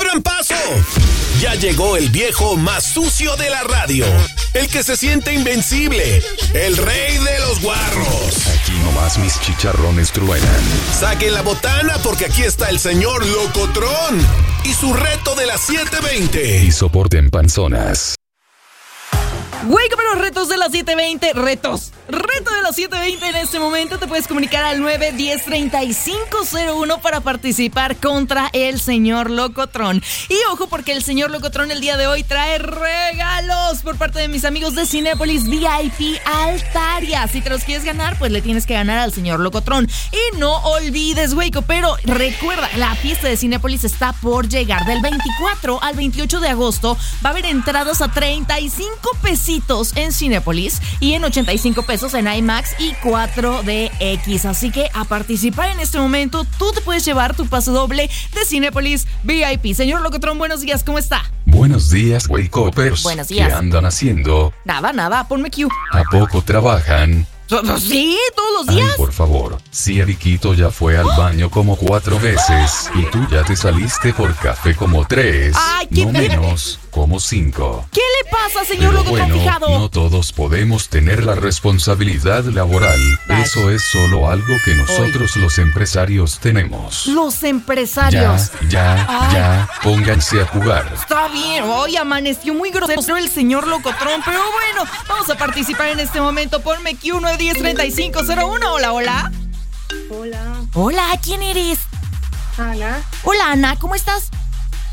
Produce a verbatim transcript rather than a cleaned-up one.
¡Abran paso! Ya llegó el viejo más sucio de la radio. El que se siente invencible. El rey de los guarros. Aquí nomás mis chicharrones truenan. Saquen la botana porque aquí está el señor Locotrón. Y su reto de las siete veinte. Y soporten panzonas. Wake up a los retos de las siete veinte. Retos. Reto de las siete veinte en este momento. Te puedes comunicar al nueve uno cero, tres cinco cero uno para participar contra el señor Locotrón. Y ojo, porque el señor Locotrón el día de hoy trae regalos por parte de mis amigos de Cinépolis V I P Altaria. Si te los quieres ganar, pues le tienes que ganar al señor Locotrón. Y no olvides, Wake up, pero recuerda, la fiesta de Cinépolis está por llegar. Del veinticuatro al veintiocho de agosto va a haber entradas a treinta y cinco pesitos en Cinépolis y en ochenta y cinco pesos en IMAX y cuatro D X. Así que a participar en este momento, tú te puedes llevar tu pase doble de Cinépolis V I P. Señor Locotrón, buenos días, ¿cómo está? Buenos días, Wake-Uppers. Buenos días. ¿Qué andan haciendo? Nada, nada, ponme Q. ¿A poco trabajan? Sí, todos los días. Ay, por favor, si Eriquito ya fue al baño como cuatro veces y tú ya te saliste por café como tres, Ay, qué no pena. menos, como cinco. ¿Qué le pasa, señor Pero Locotrón bueno, fijado? no todos podemos tener la responsabilidad laboral. Ay. Eso es solo algo que nosotros los empresarios tenemos. Los empresarios. Ya, ya, Ay. ya, pónganse a jugar. Está bien, hoy amaneció muy grosero el señor Locotrón, pero bueno, vamos a participar en este momento. Ponme Q nueve uno cero, tres cinco cero uno. Hola, hola. Hola, Hola, ¿quién eres? Ana. Hola, Ana, ¿cómo estás?